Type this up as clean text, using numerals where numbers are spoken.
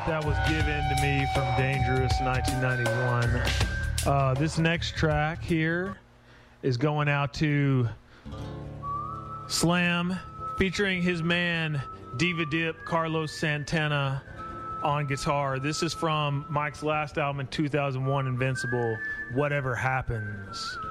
track that was given to me from Dangerous 1991. This next track here is going out to Slam, featuring his man Diva Dip, Carlos Santana on guitar. This is from Mike's last album in 2001, Invincible, Whatever Happens.